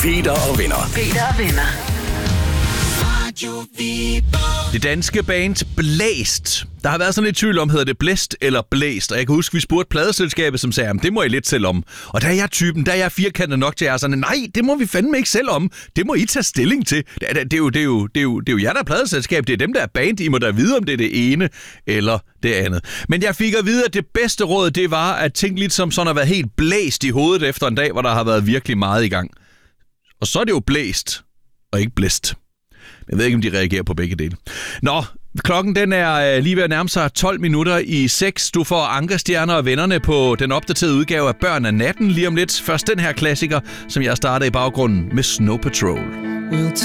Peter og Venner. Det danske band Blæst. Der har været sådan lidt tvivl om, hedder det Blæst eller Blæst. Og jeg kan huske, vi spurgte pladeselskabet, som sagde, det må I lidt selv om. Og der er jeg typen, der er jeg firkantet nok til jer sådan, nej, det må vi fandme ikke selv om. Det må I tage stilling til. Det er jo jer, der er pladeselskab. Det er dem, der er band. I må da vide, om det er det ene eller det andet. Men jeg fik at vide, at det bedste råd, det var at tænke lidt som sådan at være helt blæst i hovedet efter en dag, hvor der har været virkelig meget i gang. Og så er det jo blæst, og ikke blæst. Jeg ved ikke, om de reagerer på begge dele. Nå, klokken den er lige ved at nærme sig 6:12. Du får Ankerstjerner og Vennerne på den opdaterede udgave af Børn af Natten lige om lidt. Først den her klassiker, som jeg starter i baggrunden med Snow Patrol.